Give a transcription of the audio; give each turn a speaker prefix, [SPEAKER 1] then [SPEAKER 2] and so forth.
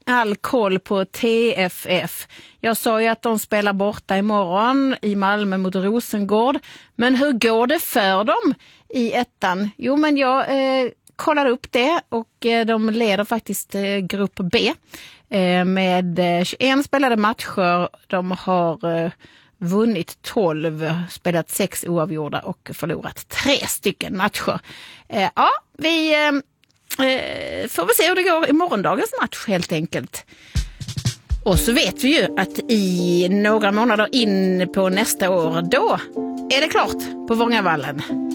[SPEAKER 1] all koll på TFF. Jag sa ju att de spelar borta imorgon i Malmö mot Rosengård. Men hur går det för dem i ettan? Jo, men jag kollar upp det och de leder faktiskt grupp B med 21 spelade matcher. De har vunnit 12, spelat 6 oavgjorda och förlorat 3 stycken matcher. Ja, vi får vi se hur det går i morgondagens match helt enkelt. Och så vet vi ju att i några månader in på nästa år, då är det klart på Vångavallen.